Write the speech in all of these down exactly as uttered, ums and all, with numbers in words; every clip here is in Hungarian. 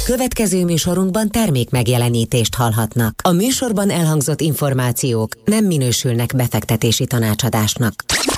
Következő műsorunkban termék megjelenítést hallhatnak. A műsorban elhangzott információk nem minősülnek befektetési tanácsadásnak.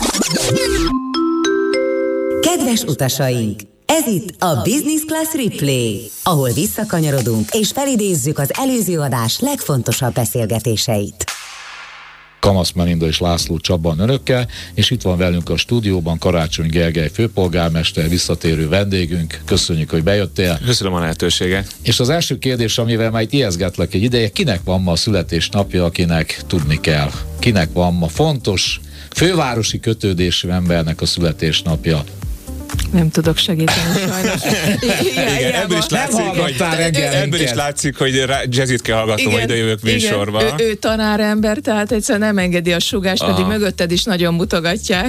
Kedves utasaink! Ez itt a Business Class Replay, ahol visszakanyarodunk és felidézzük az előző adás legfontosabb beszélgetéseit. Kamasz Melinda és László Csaba önökkel, és itt van velünk a stúdióban Karácsony Gergely főpolgármester, visszatérő vendégünk. Köszönjük, hogy bejöttél. Köszönöm a lehetőséget. És az első kérdés, amivel már itt ijeszgetlek egy ideje, kinek van ma a születésnapja, akinek tudni kell? Kinek van ma fontos, fővárosi kötődésű embernek a születésnapja? Nem tudok segíteni sajnos. Igen, ebből is látszik, hogy, ebből is látszik, hogy jazzit kell hallgatnom, hogy ide jövök műsorba. Igen, ő, ő tanárember, tehát egyszerűen nem engedi a sugást, pedig Aha. mögötted is nagyon mutogatják.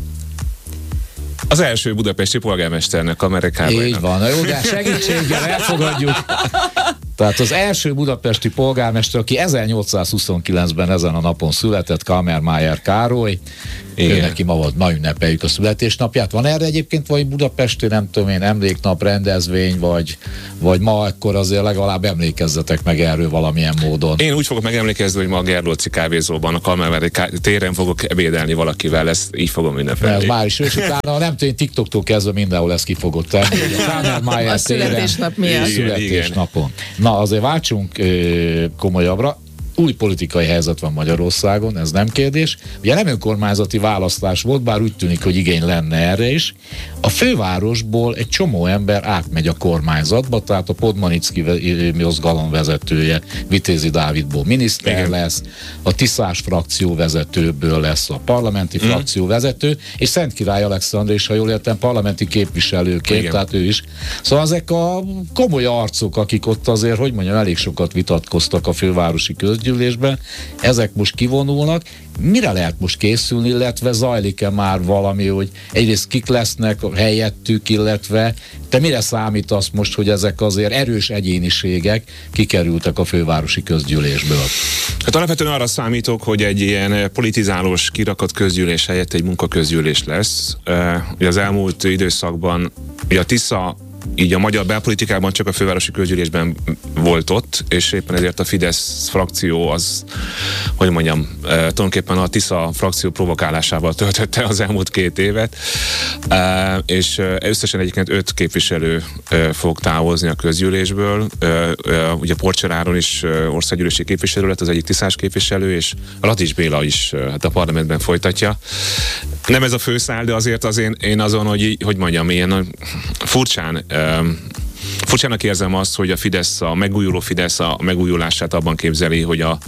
Az első budapesti polgármesternek, Amerikában. Így van, na jó, de segítséggel elfogadjuk. Tehát az első budapesti polgármester, aki ezernyolcszázhuszonkilencben ezen a napon született, Kammermayer Károly. Ő neki ma volt, ma ünnepeljük a születésnapját. Van erre egyébként vagy budapesti, nem tudom én, emléknap, rendezvény, vagy, vagy ma akkor azért legalább emlékezzetek meg erről valamilyen módon? Én úgy fogok megemlékezni, hogy ma a Gerlóci kávézóban, a Kammermayer téren fogok ebédelni valakivel, ezt így fogom ünnepelni. Ez már is, és utána nem tudom, TikToktól kezdve mindenhol ezt ki fogod tenni. A Kammermayer a születésnap miatt. Születésnapon. Na, azért váltsunk ö, komolyabbra. Új politikai helyzet van Magyarországon, ez nem kérdés. Ugye nem önkormányzati választás volt, bár úgy tűnik, hogy igény lenne erre is. A fővárosból egy csomó ember átmegy a kormányzatba, tehát a Podmanicki mozgalom vezetője Vitézi Dávidból miniszter Igen. lesz, a Tiszás frakció vezetőből lesz a parlamenti mm. frakció vezető, és Szentkirály Alexandr is, ha jól értem, parlamenti képviselőként, Igen. tehát ő is. Szóval ezek a komoly arcok, akik ott azért, hogy mondjam, elég sokat vitatkoztak a fővárosi közgyűlésben, ezek most kivonulnak. Mire lehet most készülni, illetve zajlik-e már valami, hogy egyrészt kik lesznek helyettük, illetve te mire számítasz most, hogy ezek azért erős egyéniségek kikerültek a fővárosi közgyűlésből? Hát alapvetően arra számítok, hogy egy ilyen politizálós kirakat közgyűlés helyett egy munkaközgyűlés lesz. Ugye az elmúlt időszakban ugye a Tisza így a magyar belpolitikában csak a fővárosi közgyűlésben volt ott, és éppen ezért a Fidesz frakció az, hogy mondjam, eh, tulajdonképpen a Tisza frakció provokálásával töltötte az elmúlt két évet, eh, és összesen egyébként öt képviselő eh, fog távozni a közgyűlésből. Eh, eh, ugye Porcser Áron is eh, országgyűlési képviselő lett, az egyik tiszás képviselő, és Latics Béla is eh, hát a parlamentben folytatja. Nem ez a főszál, de azért az én, én azon, hogy, hogy mondjam, ilyen furcsán Um, furcsának érzem azt, hogy a Fidesz, a megújuló Fidesz a megújulását abban képzeli, hogy a,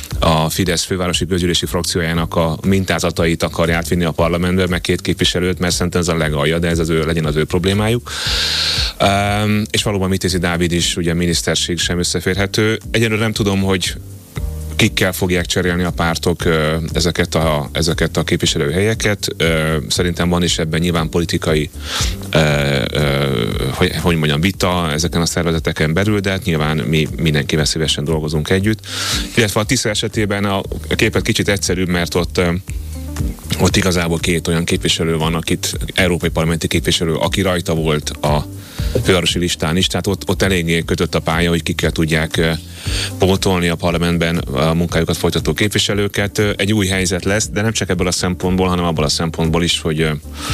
a Fidesz fővárosi közgyűlési frakciójának a mintázatait akarja átvinni a parlamentbe, meg két képviselőt, mert szerintem ez a legalja, de ez az ő, legyen az ő problémájuk. Um, és valóban Vitézi Dávid is, ugye miniszterség sem összeférhető. Egyenlőre nem tudom, hogy kikkel fogják cserélni a pártok ezeket a, ezeket a képviselőhelyeket. Szerintem van is ebben nyilván politikai hogy, hogy mondjam, vita ezeken a szervezeteken belül, de hát nyilván mi mindenkivel szívesen dolgozunk együtt. Illetve a Tisza esetében a képet kicsit egyszerűbb, mert ott ott igazából két olyan képviselő van, akit európai parlamenti képviselő, aki rajta volt a fővárosi listán is, tehát ott, ott eléggé kötött a pálya, hogy kikkel tudják pótolni a parlamentben a munkájukat folytató képviselőket. Egy új helyzet lesz, de nem csak ebből a szempontból, hanem abból a szempontból is, hogy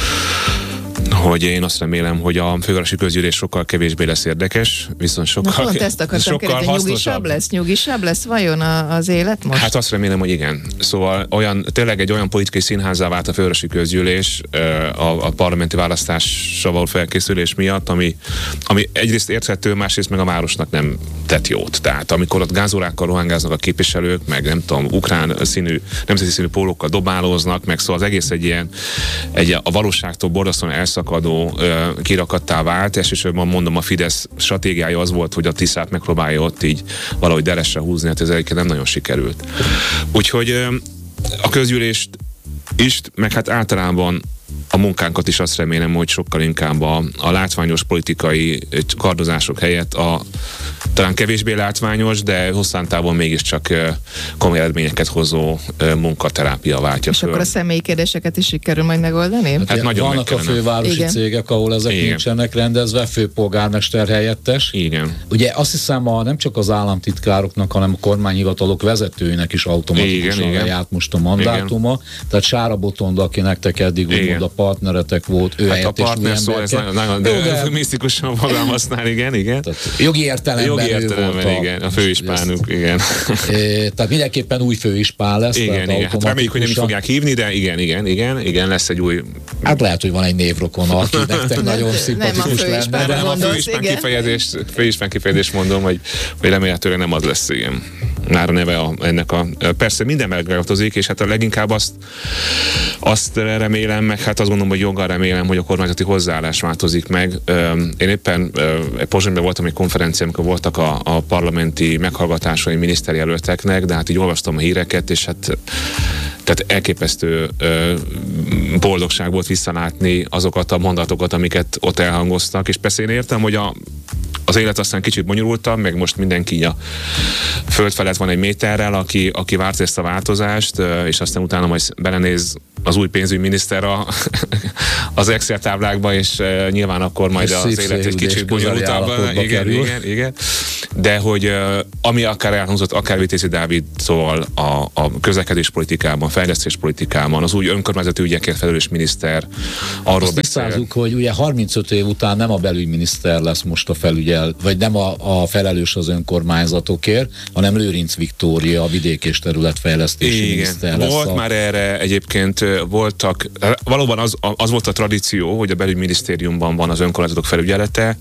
hogy én azt remélem, hogy a fővárosi közgyűlés sokkal kevésbé lesz érdekes, viszont sokkal, Na, pont ezt akartam kérdezni, nyugisabb lesz, nyugisabb lesz vajon a, az élet most? Hát azt remélem, hogy igen. Szóval olyan, tényleg egy olyan politikai színházzá vált a fővárosi közgyűlés a, a parlamenti választásra való felkészülés miatt, ami, ami egyrészt érthető, másrészt meg a városnak nem tett jót. Tehát amikor ott gázórákkal rohangáznak a képviselők, meg nem tudom, ukrán színű, nemzeti színű pólókkal dobálóznak, meg szóval az egész egy ilyen egy a valóságtól borzasztóan elszakadó ö, kirakattá vált. Elsősorban mondom, a Fidesz stratégiája az volt, hogy a Tiszát megpróbálja ott így valahogy deresre húzni, hát ez egyébként nem nagyon sikerült. Úgyhogy ö, a közgyűlést is, meg hát általában a munkánkat is azt remélem, hogy sokkal inkább a, a látványos politikai kardozások helyett a talán kevésbé látványos, de hosszantávon mégiscsak komoly eredményeket hozó munkaterápia váltja És föl. akkor a személyi kérdéseket is sikerül majd megoldani? Hát, hát nagyon vannak a fővárosi Igen. cégek, ahol ezek Igen. nincsenek rendezve, főpolgármester helyettes. Igen. Ugye azt hiszem, a, nem csak az államtitkároknak, hanem a kormányhivatalok vezetőinek is automatikusan lejárt most a mandátuma. Igen. Tehát Sára Botond, aki nektek eddig úgymond a partneretek volt, ő hát a partner szó, ez nagyon, nagyon de de misztikusan fogalmaznál, igen, igen. Tehát jogi értelemben, jogi értelemben volt igen, a főispánuk, igen. É, tehát mindenképpen új főispán lesz. Igen, igen. Hát reméljük, hogy nem is fogják hívni, de igen, igen, igen, igen, lesz egy új... Hát lehet, hogy van egy névrokon, aki nektek nagyon szimpatikus lenne. De nem a főispán kifejezés, főispán kifejezés mondom, hogy, hogy remélhetőleg nem az lesz, igen. Már a neve a, ennek a... Persze minden megtartozik, és hát a leginkább azt, azt remélem, meg hát azt gondolom, hogy joggal remélem, hogy a kormányzati hozzáállás változik meg. Én éppen Pozsonyban voltam egy konferencián, amikor voltak a, a parlamenti meghallgatásai miniszterjelölteknek, de hát így olvastam a híreket, és hát tehát elképesztő ö, boldogság volt visszalátni azokat a mondatokat, amiket ott elhangoztak, és persze én értem, hogy a az élet aztán kicsit bonyolultabb, meg most mindenki a föld felett van egy méterrel, aki, aki várt ezt a változást, és aztán utána majd belenéz az új pénzügyminiszter a, az Excel táblákba, és nyilván akkor majd és az élet egy kicsit bonyolultabb. Igen, igen, igen. De hogy ami akár elhangzott, akár Vitézi Dávidtól a, a közlekedéspolitikában, fejlesztéspolitikában, az új önkormányzati ügyekért felelős miniszter arról azt beszél. Hogy ugye harmincöt év után nem a belügyminiszter lesz most a felügyel, vagy nem a, a felelős az önkormányzatokért, hanem Lőrinc Viktória, a vidék és területfejlesztési Igen. miniszter lesz. Volt a... már erre egyébként voltak, valóban az, az volt a tradíció, hogy a belügyminisztériumban van az önkormányzatok felügyelete.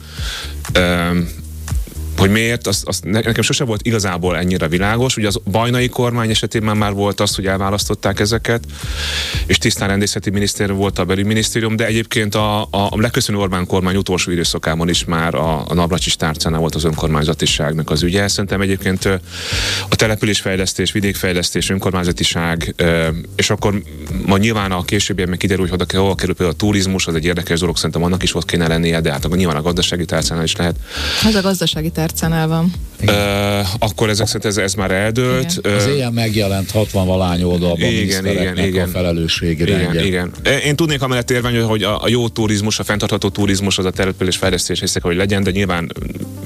Um, Hogy miért, az, az nekem sose volt igazából ennyire világos. Ugye az bajnai kormány esetében már volt az, hogy elválasztották ezeket, és tisztán rendészeti miniszter volt a belügyminisztérium, de egyébként a, a, a leköszönő Orbán kormány utolsó időszakában is már a, a Navracsics tárcánál volt az önkormányzatiságnak az ügye. Szerintem egyébként a településfejlesztés, vidékfejlesztés, önkormányzatiság, és akkor ma nyilván a későbbiekben kiderül, hogy oda hol kerül például a turizmus, az egy érdekes dolog, szerintem annak is ott kéne lennie, de hát nyilván a gazdasági tárcánál is lehet. Az a gazdasági tárcánál van. Uh, akkor ezek szerint ez, ez már eldőlt. Igen. Az ilyen megjelent hatvan-valány oldalban a minisztereknek a felelősségi rendje. Igen, igen. Én tudnék amellett érvelni, hogy a, a jó turizmus, a fenntartható turizmus az a település fejlesztés részek, hogy legyen, de nyilván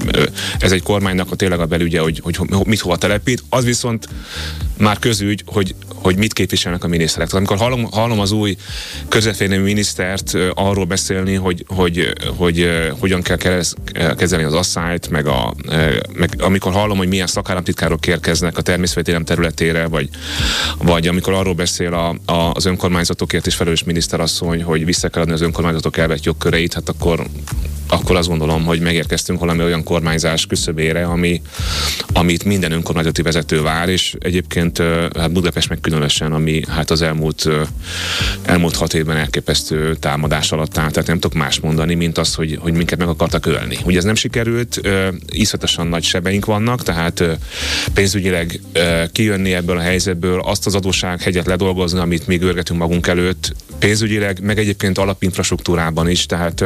ez egy kormánynak a tényleg a belügye, hogy, hogy mit hova telepít. Az viszont már közügy, hogy, hogy mit képviselnek a miniszterek. Tehát amikor hallom, hallom az új közvetlenül minisztert arról beszélni, hogy, hogy, hogy, hogy hogyan kell kezelni az asszályt, meg, a, meg amikor hallom, hogy milyen szakállamtitkárok érkeznek a természetvédelem területére, vagy, vagy amikor arról beszél a, a, az önkormányzatokért és felelős miniszterasszony, hogy vissza kell adni az önkormányzatok elvett jogköreit, hát akkor, akkor azt gondolom, hogy megérkeztünk valami olyan kormányzás küszöbére, ami, amit minden önkormányzati vezető vár, és egyébként hát Budapest meg különösen, ami hát az elmúlt, elmúlt hat évben elképesztő támadás alatt áll, tehát nem tudok más mondani, mint az, hogy, hogy minket meg akartak ölni. Ugye ez nem sikerült, iszonyatosan nagy sebeink vannak, tehát pénzügyileg kijönni ebből a helyzetből, azt az adóssághegyet ledolgozni, amit még görgetünk magunk előtt, pénzügyileg, meg egyébként alapinfrastruktúrában is, tehát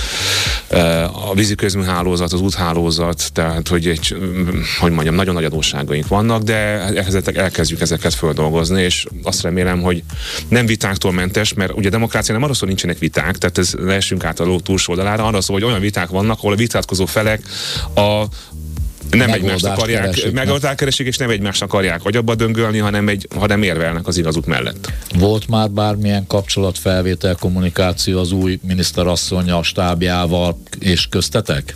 a víziközműhálózat, az úthálózat, tehát hogy egy, hogy mondjam, nagyon nagy adósságaink vannak, de elkezdjük ezeket földolgozni, és azt remélem, hogy nem vitáktól mentes, mert ugye a demokrácia nem arra szól, nincsenek viták, tehát ez leessünk át a ló túlsó oldalára, arra szól, hogy olyan viták vannak, ahol a vitátkozó felek a nem egymást akarják, megoldást keresik, és nem egymást akarják agyabba döngölni, hanem, egy, hanem érvelnek az igazuk mellett. Volt már bármilyen kapcsolatfelvétel, kommunikáció az új miniszterasszonnyal, stábjával és köztetek?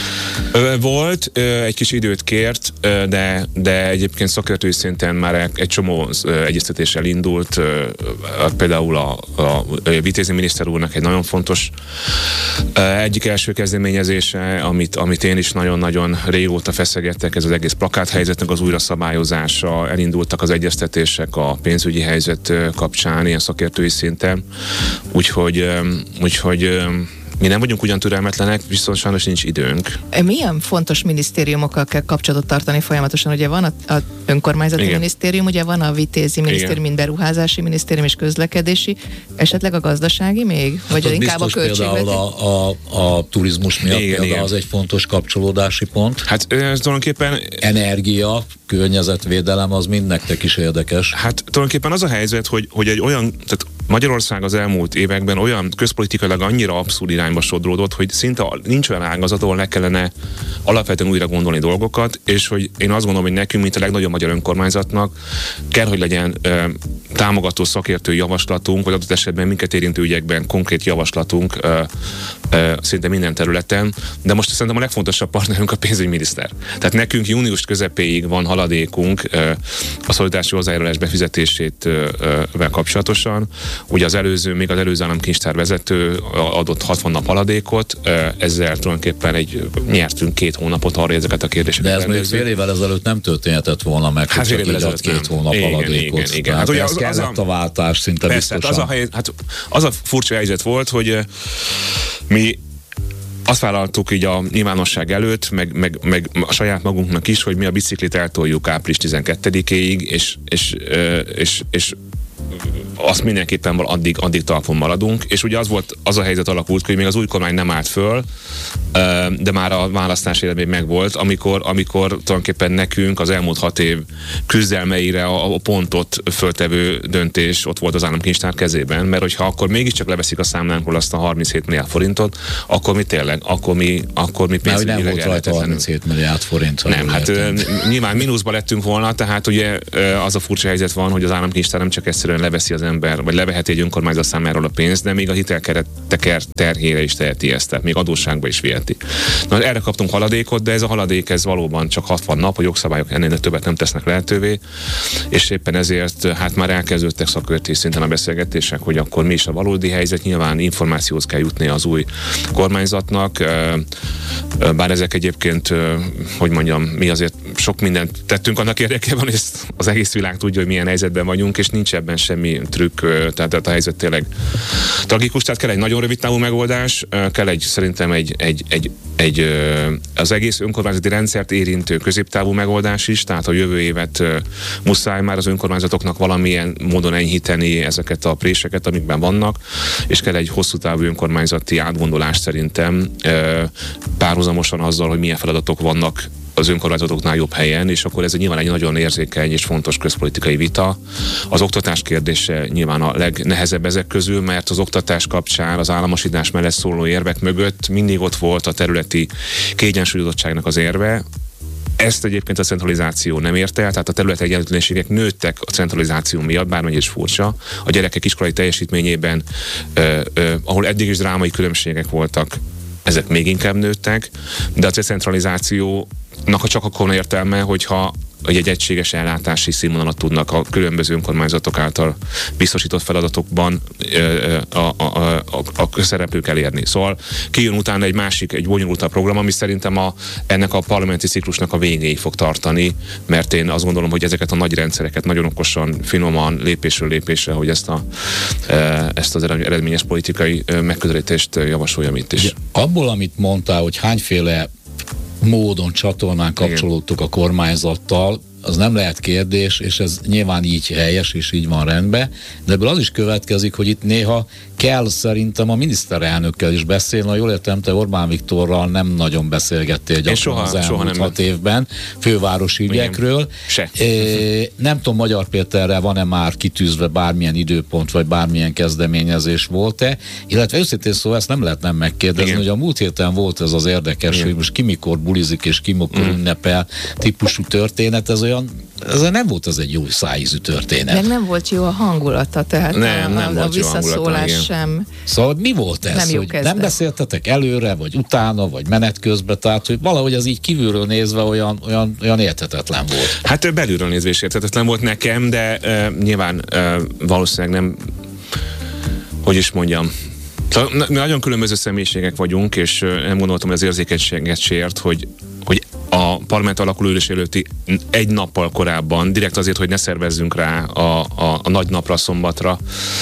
Volt, egy kis időt kért, de, de egyébként szakértői szinten már egy csomó egyeztetéssel indult, például a, a Vitézi miniszter úrnak egy nagyon fontos egyik első kezdeményezése, amit, amit én is nagyon-nagyon régóta feszegettek, ez az egész plakáthelyzetnek az újra szabályozása, elindultak az egyeztetések a pénzügyi helyzet kapcsán, ilyen szakértői szinten, úgyhogy, úgyhogy mi nem vagyunk ugyan türelmetlenek, viszont sajnos nincs időnk. Milyen fontos minisztériumokkal kell kapcsolatot tartani folyamatosan? Ugye van a, a önkormányzati Igen. minisztérium, ugye van a vitézi minisztérium, mint beruházási minisztérium és közlekedési, esetleg a gazdasági még? Vagy hát inkább a költségvetés? Például a, a, a turizmus miatt igen, például igen. az egy fontos kapcsolódási pont. Hát ez tulajdonképpen... Energia, környezetvédelem, az mind nektek is érdekes. Hát tulajdonképpen az a helyzet, hogy, hogy egy olyan, tehát Magyarország az elmúlt években olyan közpolitikailag annyira abszurd irányba sodródott, hogy szinte nincs olyan ágazat, ahol le kellene alapvetően újra gondolni dolgokat, és hogy én azt gondolom, hogy nekünk, mint a legnagyobb magyar önkormányzatnak kell, hogy legyen ö, támogató szakértői javaslatunk, vagy adott esetben minket érintő ügyekben konkrét javaslatunk ö, ö, szinte minden területen, de most szerintem a legfontosabb partnerünk a pénzügyminiszter. Tehát nekünk június közepéig van haladékunk ö, a szolidaritási hozzájárulás befizetésével kapcsolatosan. Ugye az előző, még az előző államkincstár vezető adott hatvan nap haladékot, ezzel tulajdonképpen egy, nyertünk két hónapot arra, ezeket a kérdéseket. De ez még fél évvel ezelőtt nem történhetett volna meg, hát hogy csak így ad két hónap igen, haladékot. Igen, igen. Hát, ugye az, az a, a váltás szinte persze, biztosan. Hát az, a hely, hát az a furcsa helyzet volt, hogy mi azt vállaltuk így a nyilvánosság előtt, meg, meg, meg a saját magunknak is, hogy mi a biciklit eltoljuk április tizenkettedikéig, és, és, és, és azt mindenképpen addig, addig talpon maradunk, és ugye az volt, az a helyzet alakult, hogy még az új kormány nem állt föl, de már a választás eredmény megvolt, amikor, amikor tulajdonképpen nekünk az elmúlt hat év küzdelmeire a, a pontot föltevő döntés ott volt az államkincstár kezében, mert hogyha akkor mégiscsak leveszik a számlánkról azt a harminchét milliárd forintot, akkor mi tényleg, akkor mi, akkor mi pénzügyileg nem volt rajta harminchét milliárd forint. Nem, hát értem. Nyilván mínuszba lettünk volna, tehát ugye az a furcsa helyzet van, hogy az államkincstár nem csak egyszerűen leveszi az ember, vagy leveheti egy önkormányzat számáról a pénzt, de még a hitelkeret terhére is teheti ezt, tehát még adósságba is viheti. Na, erre kaptunk haladékot, de ez a haladék ez valóban csak hatvan nap, a jogszabályok ennél többet nem tesznek lehetővé, és éppen ezért hát már elkezdődtek szakértői szinten a beszélgetések, hogy akkor mi is a valódi helyzet, nyilván információhoz kell jutni az új kormányzatnak, bár ezek egyébként, hogy mondjam, mi azért sok mindent tettünk annak érdekében, hogy ezt az egész világ tudja, hogy milyen helyzetben vagyunk, és nincs ebben semmi trükk, tehát a helyzet tényleg tragikus, tehát kell egy nagyon rövid távú megoldás, kell egy, szerintem egy, egy, egy, egy az egész önkormányzati rendszert érintő középtávú megoldás is, tehát a jövő évet muszáj már az önkormányzatoknak valamilyen módon enyhíteni ezeket a préseket, amikben vannak, és kell egy hosszú távú önkormányzati átgondolás szerintem párhuzamosan azzal, hogy milyen feladatok vannak az önkormányzatoknál jobb helyen, és akkor ez nyilván egy nagyon érzékeny és fontos közpolitikai vita. Az oktatás kérdése nyilván a legnehezebb ezek közül, mert az oktatás kapcsán az államosítás mellett szóló érvek mögött mindig ott volt a területi kiegyensúlyozottságnak az érve. Ezt egyébként a centralizáció nem érte el, tehát a területi egyenlőtlenségek nőttek a centralizáció miatt, bármennyi is furcsa. A gyerekek iskolai teljesítményében, ö, ö, ahol eddig is drámai különbségek voltak, ezek még inkább nőttek, de a centralizáció csak akkor értelme, hogyha egy egységes ellátási színvonalat tudnak a különböző önkormányzatok által biztosított feladatokban a, a, a, a közszereplők elérni. Szóval kijön utána egy másik, egy bonyolultabb program, ami szerintem a, ennek a parlamenti ciklusnak a végéig fog tartani, mert én azt gondolom, hogy ezeket a nagy rendszereket nagyon okosan, finoman, lépésről lépésre, hogy ezt, a, ezt az eredményes politikai megközelítést javasoljam itt is. Ugye, abból, amit mondtál, hogy hányféle módon, csatornán kapcsolódtuk a kormányzattal, az nem lehet kérdés, és ez nyilván így helyes, és így van rendben, de ebből az is következik, hogy itt néha kell szerintem a miniszterelnökkel is beszélni, ha jól értem, te Orbán Viktorral nem nagyon beszélgettél gyakran soha, az elmúlt hat évben fővárosi ügyekről. Se. É, nem tudom, Magyar Péterrel van-e már kitűzve bármilyen időpont, vagy bármilyen kezdeményezés volt-e, illetve őszintén szóval ezt nem lehet nem megkérdezni, igen, hogy a múlt héten volt ez az érdekes, igen, hogy most ki mikor bulizik és ki mikor mm. ünnepel típusú történet, ez olyan ez nem volt az egy jó szájízű történet. Meg nem volt jó a hangulata, tehát nem, a, nem a, a visszaszólás hangulata, sem. Szóval mi volt ez? Nem, hogy nem beszéltetek előre, vagy utána, vagy menet közben, tehát hogy valahogy az így kívülről nézve olyan, olyan, olyan érthetetlen volt. Hát belülről nézve is érthetetlen volt nekem, de uh, nyilván uh, valószínűleg nem, hogy is mondjam, nagyon különböző személyiségek vagyunk, és nem gondoltam, hogy az érzékenységet sért, hogy, hogy a parlament alakuló ülés előtti egy nappal korábban, direkt azért, hogy ne szervezzünk rá a, a, a nagy napra, a szombatra,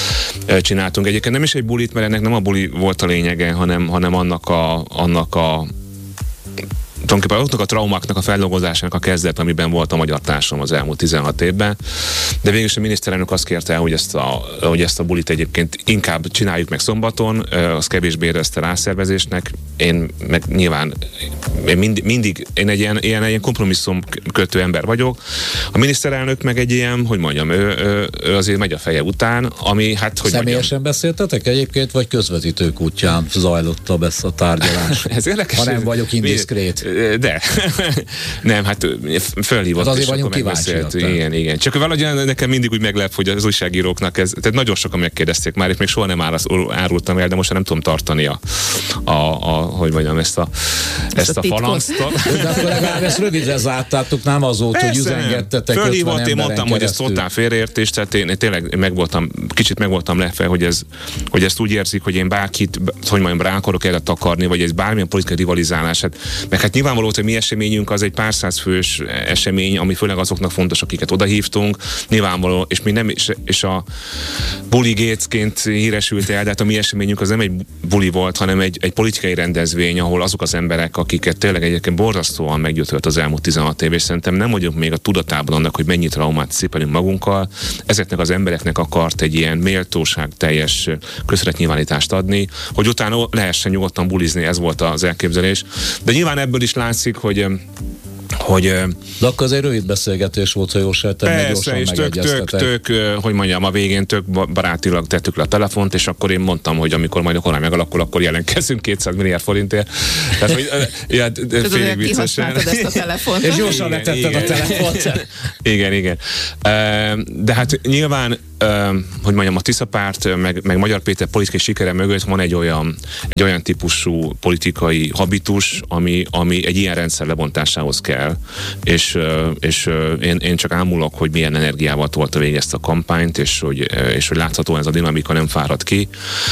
csináltunk. Egyébként nem is egy bulit, mert ennek nem a buli volt a lényege, hanem, hanem annak a, annak a tulajdonképpen azoknak a traumáknak a feldolgozásának a kezdet, amiben volt a magyar társadalom az elmúlt tizenhat évben. De végül is a miniszterelnök azt kérte, hogy ezt a, hogy ezt a bulit egyébként inkább csináljuk meg szombaton, az kevésbé érezte rászervezésnek. Én meg nyilván én mind, mindig én egy ilyen, ilyen, ilyen kompromisszum kötő ember vagyok. A miniszterelnök meg egy ilyen, hogy mondjam, ő, ő, ő azért megy a feje után, ami hát, hogy személyesen mondjam, beszéltetek egyébként, vagy közvetítők útján zajlott ez a tárgyalás? Ez érdekes. Ha nem vagyok indiszkrét. De. Nem, hát fölhívott. Hát azért vagyunk kíváncsiak. Igen, igen. Csak valahogy nekem mindig úgy meglep, hogy az újságíróknak ez, tehát nagyon sokan megkérdezték már, és még soha nem árultam el, de most nem tudom tartani a, a, a hogy mondjam, ezt a, ezt, ezt a, a falanzt. De akkor legalább ezt rövidre zártátok, nem azóta, hogy üzengettetek fölhívott, én mondtam, keresztül. hogy ez totál félreértés, tehát én, én tényleg meg voltam, kicsit meg voltam lepve, hogy, ez, hogy ezt úgy érzik, hogy én bárkit, hogy mondjam, rá akarok erre takarni, vagy ez bármilyen politikai rivalizálás. Hát, meg hát nyilvánvaló, hogy mi eseményünk az egy pár száz fős esemény, ami főleg azoknak fontos, akiket odahívtunk. Nyilvánvaló, és mi nem, és, és a Bully Gatesként híresült el, de hát a mi eseményünk az nem egy buli volt, hanem egy, egy politikai rendezvény, ahol azok az emberek, akiket tényleg egyébként borzasztóan meggyötört az elmúlt tizenhat év, és szerintem nem vagyunk még a tudatában annak, hogy mennyi traumát szipelünk magunkkal. Ezeknek az embereknek akart egy ilyen méltóság teljes köszönetnyilvánítást adni, hogy utána lehessen nyugodtan bulizni, ez volt az elképzelés. De nyilván ebből is látszik, hogy hogy... De akkor azért rövid beszélgetés volt, ha jól sejtem, meg gyorsan és tök, tök, tök, hogy mondjam, a végén tök barátilag tettük le a telefont, és akkor én mondtam, hogy amikor majd a kormány megalakul, akkor jelentkezünk kétszáz milliárd forintért. Tehát, hogy ja, félig viccesen. Ezt a telefont. És gyorsan letetted a telefont. Igen, igen. De hát nyilván, hogy mondjam, a Tisza párt, meg, meg Magyar Péter politikai sikere mögött van egy olyan, egy olyan típusú politikai habitus, ami, ami egy ilyen rendszer lebontásához kell, és, és én, én csak ámulok, hogy milyen energiával tolta végig ezt a kampányt, és hogy, és hogy láthatóan ez a dinamika nem fárad ki.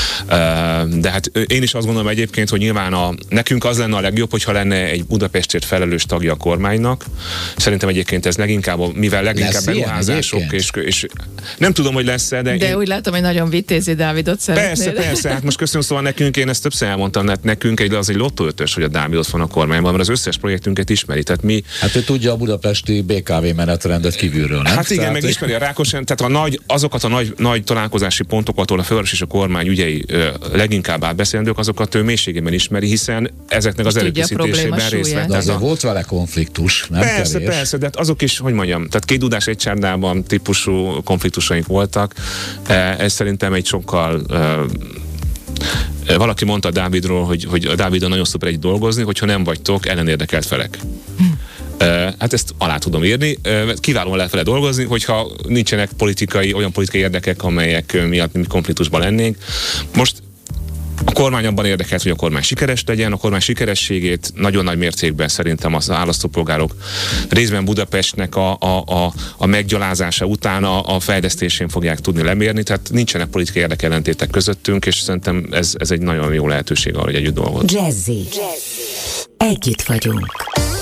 De hát én is azt gondolom egyébként, hogy nyilván a, nekünk az lenne a legjobb, hogyha lenne egy Budapestért felelős tagja a kormánynak. Szerintem egyébként ez leginkább, mivel leginkább beruházások, és, és nem tudom, hogy lesz-e, de... De én... úgy látom, hogy nagyon vitézi Dávidot szeretnél. Persze, persze, hát most köszönöm, szóval nekünk, én ezt többször elmondtam, hát nekünk egy, az egy lottóötös, hogy a Dávid ott van a kormányban, mert az összes projektünket ismeri, tehát mi... Hát ő tudja a budapesti bé ká vé menetrendet kívülről, nem? Hát igen, tehát, meg ismeri a Rákosen, tehát a nagy, azokat a nagy, nagy találkozási pontokat, ahol a főváros és a kormány ügyei ö, leginkább átbeszélendők, azokat ő mélységében ismeri, hiszen ezeknek az előkészítésében részt vett. De azért volt vele konfliktus, nem Persze, kevés. persze, de hát azok is, hogy mondjam, tehát két dudás egy csárdában típusú konfliktusaink voltak. Ez szerintem egy sokkal... Valaki mondta Dávidról, hogy, hogy a Dáviddal nagyon szuper egy dolgozni, hogyha nem vagytok ellenérdekelt felek. Hát ezt alá tudom írni. Kiválóan lehet vele dolgozni, hogyha nincsenek politikai, olyan politikai érdekek, amelyek miatt mi konfliktusban lennénk. Most a kormány abban érdekelt, hogy a kormány sikeres legyen, a kormány sikerességét nagyon nagy mértékben szerintem az választópolgárok részben Budapestnek a, a, a, a meggyalázása után a, a fejlesztésén fogják tudni lemérni, tehát nincsenek politikai érdekellentétek közöttünk, és szerintem ez, ez egy nagyon jó lehetőség arra, hogy együtt dolgozni. Jazzy. Együtt vagyunk.